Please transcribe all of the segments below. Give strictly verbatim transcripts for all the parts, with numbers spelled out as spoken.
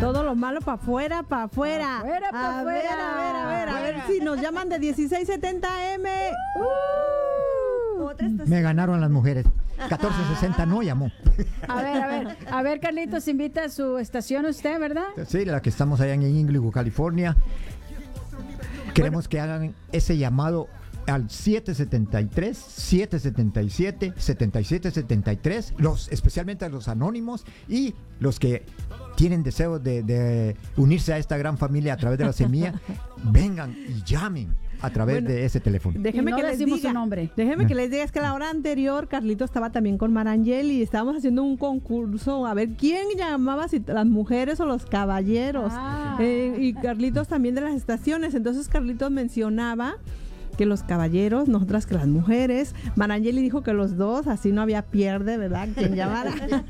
Todo lo malo para afuera, para afuera. Afuera, pa' a ver, afuera. a ver, a ver, a ver si nos llaman de dieciséis setenta eme. Uh, Otra estación. Me ganaron las mujeres. catorce sesenta no llamó. A ver, a ver, a ver, Carlitos, invita a su estación usted, ¿verdad? Sí, la que estamos allá en Inglewood, California. Queremos que hagan ese llamado al siete siete tres, siete siete siete, siete siete siete tres, los, especialmente a los anónimos y los que tienen deseo de, de unirse a esta gran familia a través de la semilla, vengan y llamen a través Bueno, de ese teléfono. Déjeme Y no que les decimos diga, su nombre. déjeme que les diga, es que la hora anterior Carlito estaba también con Marangel y estábamos haciendo un concurso a ver quién llamaba, si las mujeres o los caballeros. Ah. Eh, y Carlitos también de las estaciones. Entonces Carlitos mencionaba que los caballeros, nosotras que las mujeres. Marangeli dijo que los dos, así no había pierde, ¿verdad? Quien llamara.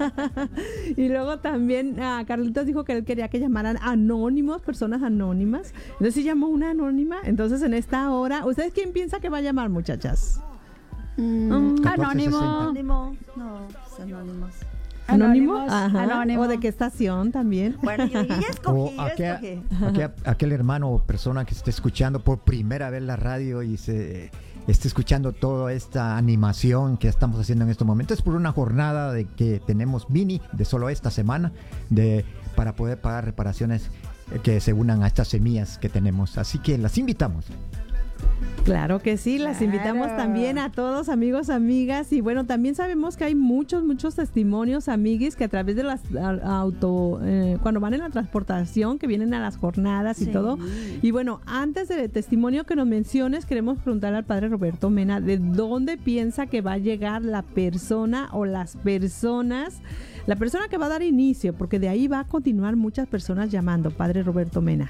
Y luego también uh, Carlitos dijo que él quería que llamaran anónimos, personas anónimas. Entonces sí llamó una anónima. Entonces en esta hora, ¿ustedes quién piensa que va a llamar, muchachas? Mm, catorce anónimo. sesenta. Anónimo. No, pues anónimos. ¿Anónimo? Anónimos, Ajá. anónimo. ¿O de qué estación también? Bueno, yo, yo ya escogí, O yo aquel, escogí. aquel, aquel hermano o persona que esté escuchando por primera vez la radio y se esté escuchando toda esta animación que estamos haciendo en estos momentos. Es por una jornada de que tenemos mini de solo esta semana de para poder pagar reparaciones que se unan a estas semillas que tenemos. Así que las invitamos. Claro que sí, las Claro. invitamos también a todos, amigos, amigas. Y bueno, también sabemos que hay muchos, muchos testimonios, amiguis, que a través de las a- auto, eh, cuando van en la transportación, que vienen a las jornadas y Sí. todo. Y bueno, antes del testimonio que nos menciones, queremos preguntarle al padre Roberto Mena, ¿de dónde piensa que va a llegar la persona o las personas, la persona que va a dar inicio? Porque de ahí va a continuar muchas personas llamando, padre Roberto Mena.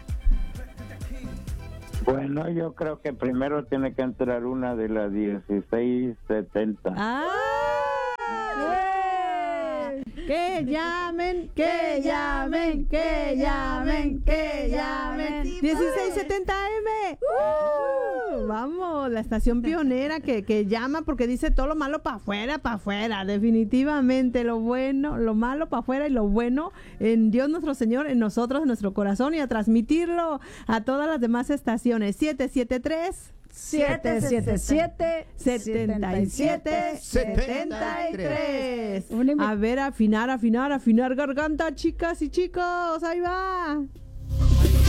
Bueno, yo creo que primero tiene que entrar una de las dieciséis setenta. ¡Ah! Que llamen, que llamen, que llamen, que llamen. dieciséis setenta eme. Uh, vamos, la estación pionera que, que llama porque dice todo lo malo para afuera, para afuera. Definitivamente lo bueno, lo malo para afuera y lo bueno en Dios nuestro Señor, en nosotros, en nuestro corazón y a transmitirlo a todas las demás estaciones. siete siete tres siete siete siete, setenta y siete setenta y tres. Una invi- A ver, afinar, afinar, afinar garganta, chicas y chicos, ahí va.